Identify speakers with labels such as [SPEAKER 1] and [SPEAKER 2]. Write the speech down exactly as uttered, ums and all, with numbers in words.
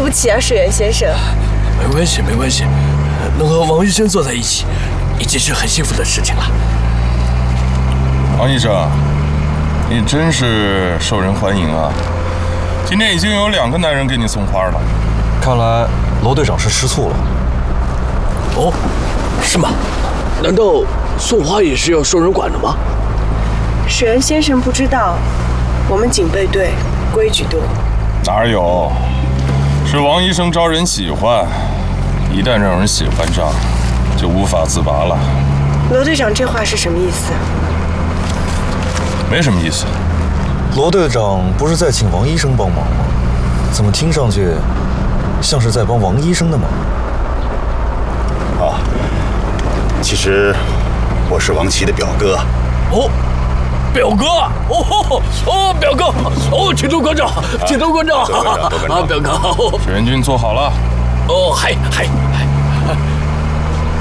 [SPEAKER 1] 不起啊，水源先生。
[SPEAKER 2] 没关系，没关系，能和王医生坐在一起，已经是很幸福的事情了。
[SPEAKER 3] 王医生，你真是受人欢迎啊！今天已经有两个男人给你送花了。
[SPEAKER 4] 看来罗队长是吃醋了。
[SPEAKER 2] 哦，是吗？难道送花也是要受人管的吗？
[SPEAKER 1] 水源先生不知道，我们警备队规矩多。
[SPEAKER 3] 哪有？是王医生招人喜欢，一旦让人喜欢上，就无法自拔了。
[SPEAKER 1] 罗队长这话是什么意思？
[SPEAKER 3] 没什么意思。
[SPEAKER 4] 罗队长不是在请王医生帮忙吗？怎么听上去像是在帮王医生的忙？
[SPEAKER 5] 啊，其实我是王琦的表哥。
[SPEAKER 2] 哦，表哥，哦哦，表哥，哦，请多关照，请多关照，
[SPEAKER 5] 多关照，多关照
[SPEAKER 2] 啊，表哥，
[SPEAKER 3] 水源君坐好了。
[SPEAKER 2] 哦，嗨嗨嗨。